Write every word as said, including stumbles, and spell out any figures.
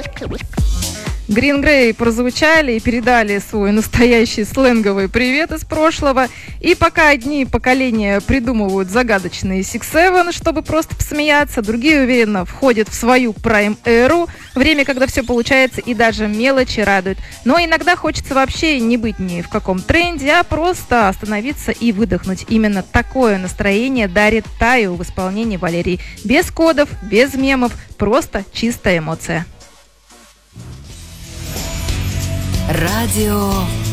Green Grey прозвучали и передали свой настоящий сленговый привет из прошлого. И пока одни поколения придумывают загадочные Six Seven, чтобы просто посмеяться, другие уверенно входят в свою прайм-эру, время, когда все получается и даже мелочи радуют. Но иногда хочется вообще не быть ни в каком тренде, а просто остановиться и выдохнуть. Именно такое настроение дарит Таю в исполнении Валерии. Без кодов, без мемов, просто чистая эмоция. Радио